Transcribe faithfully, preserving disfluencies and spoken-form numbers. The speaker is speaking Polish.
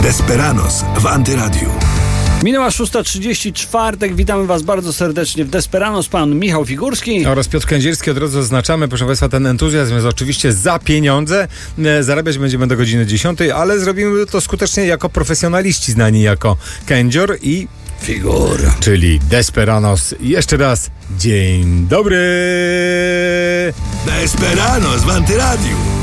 Desperanos w Antyradiu. Minęła szósta trzydzieści, czwartek. Witamy Was bardzo serdecznie w Desperanos. Pan Michał Figurski oraz Piotr Kędzierski. Od razu zaznaczamy, proszę Państwa, ten entuzjazm jest oczywiście za pieniądze. Zarabiać będziemy do godziny dziesiątej, ale zrobimy to skutecznie jako profesjonaliści znani jako Kędzior i Figura, czyli Desperanos. Jeszcze raz dzień dobry. Desperanos w Antyradiu.